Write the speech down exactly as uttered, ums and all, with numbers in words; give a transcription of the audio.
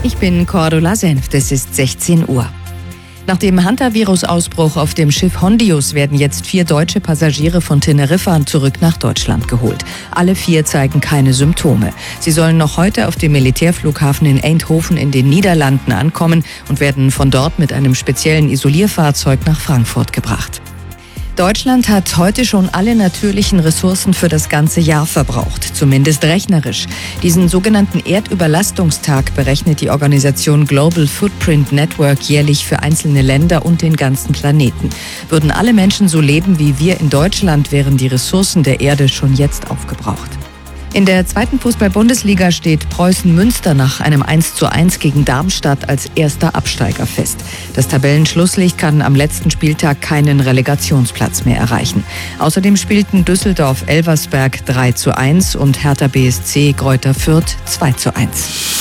Ich bin Cordula Senft, es ist sechzehn Uhr. Nach dem Hantavirus-Ausbruch auf dem Schiff Hondius werden jetzt vier deutsche Passagiere von Teneriffa zurück nach Deutschland geholt. Alle vier zeigen keine Symptome. Sie sollen noch heute auf dem Militärflughafen in Eindhoven in den Niederlanden ankommen und werden von dort mit einem speziellen Isolierfahrzeug nach Frankfurt gebracht. Deutschland hat heute schon alle natürlichen Ressourcen für das ganze Jahr verbraucht, zumindest rechnerisch. Diesen sogenannten Erdüberlastungstag berechnet die Organisation Global Footprint Network jährlich für einzelne Länder und den ganzen Planeten. Würden alle Menschen so leben wie wir in Deutschland, wären die Ressourcen der Erde schon jetzt aufgebraucht. In der zweiten Fußball-Bundesliga steht Preußen Münster nach einem eins zu eins gegen Darmstadt als erster Absteiger fest. Das Tabellenschlusslicht kann am letzten Spieltag keinen Relegationsplatz mehr erreichen. Außerdem spielten Düsseldorf Elversberg drei zu eins und Hertha B S C Greuther Fürth zwei zu eins.